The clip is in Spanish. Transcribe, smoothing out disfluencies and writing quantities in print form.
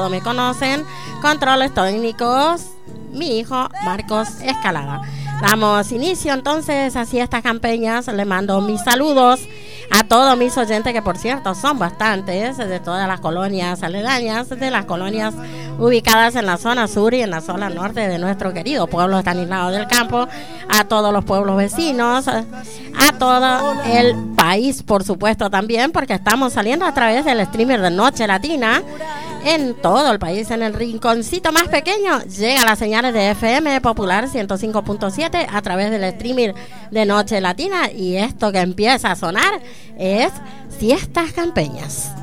me conocen, controles técnicos, mi hijo Marcos Escalada. Damos inicio entonces a estas campañas. Le mando mis saludos a todos mis oyentes, que por cierto son bastantes, de todas las colonias aledañas, de las colonias ubicadas en la zona sur y en la zona norte de nuestro querido pueblo Estanislao del Campo, a todos los pueblos vecinos, a todo el país, por supuesto también, porque estamos saliendo a través del streamer de Noche Latina en todo el país. En el rinconcito más pequeño llega las señales de FM Popular 105.7 a través del streamer de Noche Latina, y esto que empieza a sonar es Siestas Campeñas.